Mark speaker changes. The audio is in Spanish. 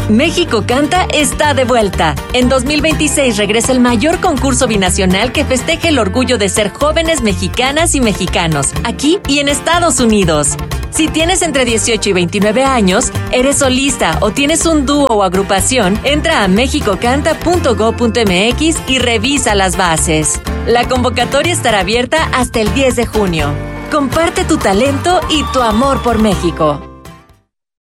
Speaker 1: México Canta está de vuelta. En 2026 regresa el mayor concurso binacional que festeje el orgullo de ser jóvenes mexicanas y mexicanos, aquí y en Estados Unidos. Si tienes entre 18 y 29 años, eres solista o tienes un dúo o agrupación, entra a mexicocanta.go.mx y revisa las bases. La convocatoria estará abierta hasta el 10 de junio. Comparte tu talento y tu amor por México.